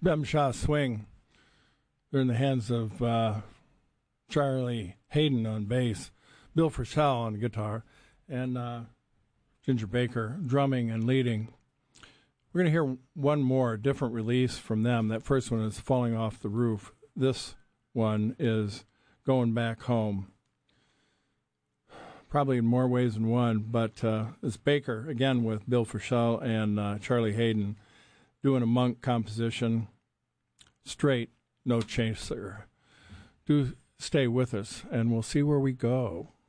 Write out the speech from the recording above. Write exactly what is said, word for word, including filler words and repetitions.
Bem Shaw Swing. They're in the hands of uh, Charlie Hayden on bass, Bill Frisell on guitar, and uh, Ginger Baker drumming and leading. We're going to hear one more different release from them. That first one is Falling Off the Roof. This one is Going Back Home. Probably in more ways than one, but uh, it's Baker, again, with Bill Frisell and uh, Charlie Hayden, doing a Monk composition, straight, no chaser. Do stay with us, and we'll see where we go.